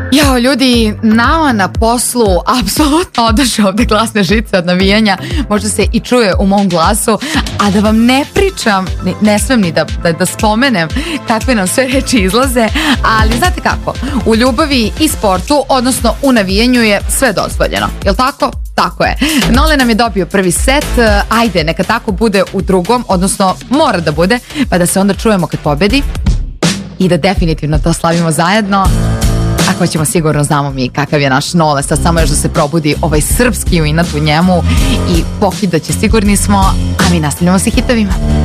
Jao, ljudi, nama na poslu apsolutno odaše ovde glasne žice od navijanja, možda se i čuje u mom glasu, a da vam ne pričam, ne smem ni da spomenem kakve nam sve reči izlaze, ali znate kako, u ljubavi i sportu, odnosno u navijanju je sve dozvoljeno, jel tako? Tako je. Nole nam je dobio prvi set, ajde, neka tako bude u drugom, odnosno mora da bude, pa da se onda čujemo kad pobedi i da definitivno to slavimo zajedno. Ako ćemo, sigurno znamo mi kakav je naš Nole, sad samo još da se probudi ovaj srpski inat u njemu i pokidaće, sigurni smo, a mi nastavljamo sa hitovima.